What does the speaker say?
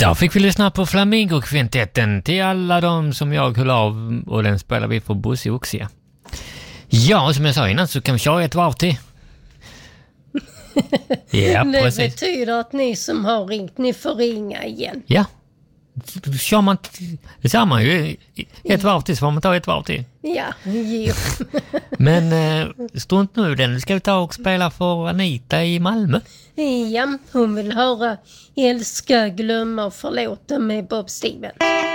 Då fick vi lyssna på Flamingo-kvintetten till alla de som jag höll av, och den spelar vi för Bosse Oxia. Ja, som jag sa innan så kan vi köra ett varv till. Ja, det precis. betyder att ni som har ringt, ni får ringa igen. Ja, kör man, det sa man ju, ett varv till så får man ta ett varv till. Ja, jo. Men strunt nu den, ska vi ta och spela för Anita i Malmö. Ja, hon vill höra Älska, glömma och förlåta med Bob Stevens.